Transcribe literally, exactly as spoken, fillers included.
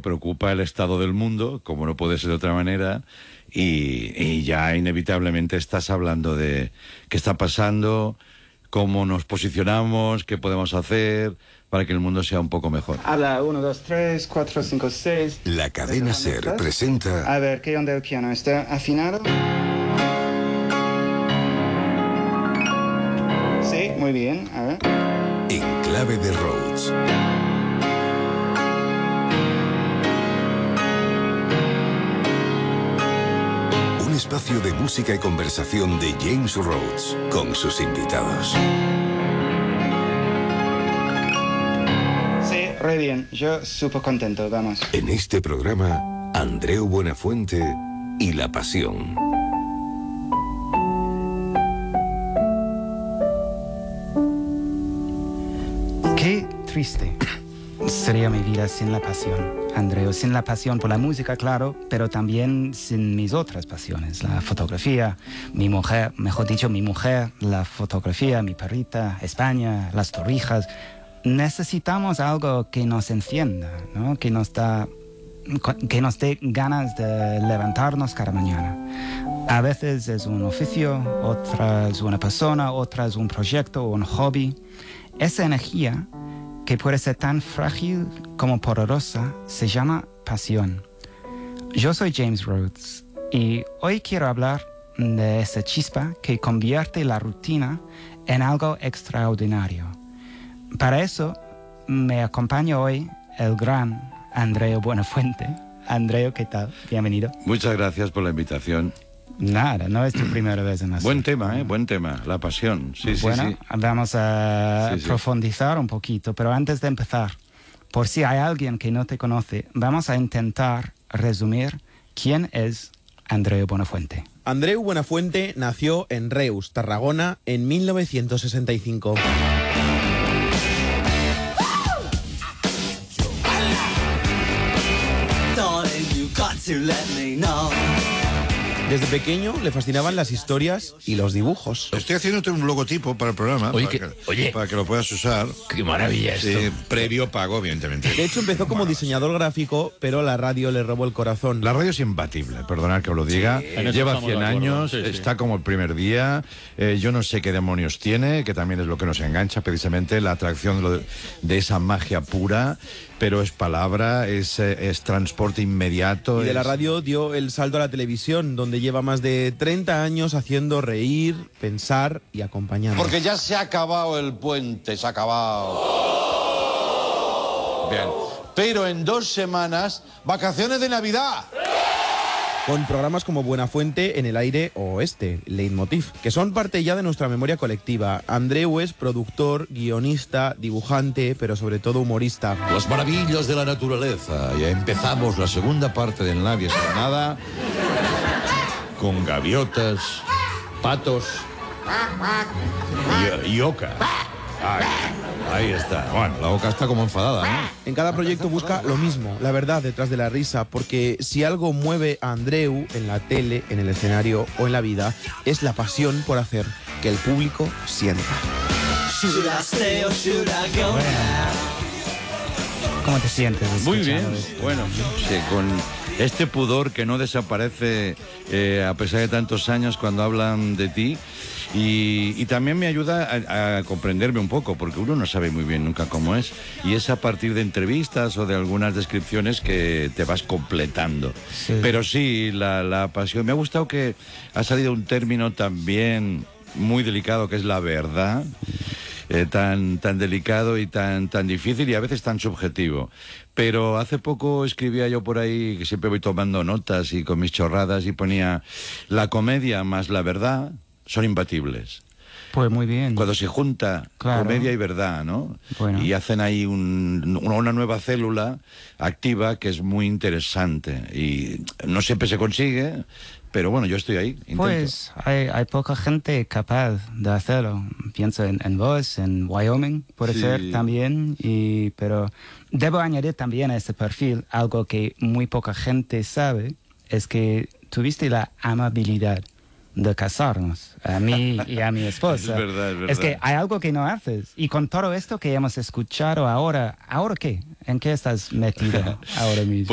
preocupa el estado del mundo, como no puede ser de otra manera, y, y ya inevitablemente estás hablando de qué está pasando, cómo nos posicionamos, qué podemos hacer para que el mundo sea un poco mejor. Habla uno, dos, tres, cuatro, cinco, seis. La cadena SER presenta... A ver, ¿qué onda el piano? ¿Está afinado? Sí, muy bien, a ver. En clave de Rhodes. Un espacio de música y conversación de James Rhodes con sus invitados. Sí, re bien, yo súper contento, vamos. En este programa, Andreu Buenafuente y La Pasión. Qué triste sería mi vida sin la pasión, Andreu, sin la pasión por la música, claro, pero también sin mis otras pasiones, la fotografía, mi mujer, mejor dicho, mi mujer, la fotografía, mi perrita, España, las torrijas. Necesitamos algo que nos encienda, ¿no? Que nos da, que nos dé ganas de levantarnos cada mañana. A veces es un oficio, otra es una persona, otra es un proyecto o un hobby. Esa energía, que puede ser tan frágil como poderosa, se llama pasión. Yo soy James Rhodes y hoy quiero hablar de esa chispa que convierte la rutina en algo extraordinario. Para eso me acompaña hoy el gran Andreu Buenafuente. Andreu, ¿qué tal? Bienvenido. Muchas gracias por la invitación. Nada, no es tu primera vez en la Buen tema, ¿eh? Buen tema, la pasión. Sí, bueno, sí, sí. Vamos a Sí, sí. profundizar un poquito, pero antes de empezar, por si hay alguien que no te conoce, vamos a intentar resumir quién es Andreu Buenafuente. Andreu Buenafuente nació en Reus, Tarragona, en mil novecientos sesenta y cinco. Desde pequeño le fascinaban las historias y los dibujos. Estoy haciéndote un logotipo para el programa. Oye, para, que- que, oye. para que lo puedas usar. ¡Qué maravilla esto! Sí, previo pago, evidentemente. De hecho, empezó como diseñador gráfico, pero la radio le robó el corazón. La radio es imbatible, perdonad que os lo diga. en eso Lleva estamos cien de acuerdo. años, Sí, sí. está como el primer día. Eh, yo no sé qué demonios tiene, que también es lo que nos engancha, precisamente la atracción de, lo de, de esa magia pura. Pero es palabra, es, eh, es transporte inmediato. Y de la es- radio dio el salto a la televisión, donde lleva más de treinta años haciendo reír, pensar y acompañar. Porque ya se ha acabado el puente, se ha acabado. Bien. Pero en dos semanas, vacaciones de Navidad. Con programas como Buenafuente, En el aire o este, Leitmotiv, que son parte ya de nuestra memoria colectiva. Andreu es productor, guionista, dibujante, pero sobre todo humorista. Las maravillas de la naturaleza. Ya empezamos la segunda parte del Nadie sabe nada. Con gaviotas, patos y, y oca. Ay, ahí está. Bueno, la boca está como enfadada, ¿no? En cada proyecto busca lo mismo, la verdad detrás de la risa, porque si algo mueve a Andreu en la tele, en el escenario o en la vida, es la pasión por hacer que el público sienta. ¿Cómo te sientes? Muy escuchando bien, esto? bueno, sí, con este pudor que no desaparece eh, a pesar de tantos años cuando hablan de ti. Y, y también me ayuda a, a comprenderme un poco, porque uno no sabe muy bien nunca cómo es. Y es a partir de entrevistas o de algunas descripciones que te vas completando. Sí. Pero sí, la, la pasión. Me ha gustado que ha salido un término también muy delicado, que es la verdad. Eh, tan, tan delicado y tan, tan difícil y a veces tan subjetivo. Pero hace poco escribía yo por ahí, que siempre voy tomando notas y con mis chorradas, y ponía: la comedia más la verdad son imbatibles. Pues muy bien. Cuando se junta Claro. comedia y verdad, ¿no? Bueno. Y hacen ahí un- una, una nueva célula activa que es muy interesante. Y no siempre se consigue, pero bueno, yo estoy ahí, intento. Pues hay, hay poca gente capaz de hacerlo. Pienso en, en vos, en Wyoming, puede Sí. ser también. Y, pero debo añadir también a ese perfil algo que muy poca gente sabe, es que tuviste la amabilidad de casarnos, a mí y a mi esposa. Es verdad, es verdad. Es que hay algo que no haces. Y con todo esto que hemos escuchado ahora, ¿ahora qué? ¿En qué estás metido ahora mismo?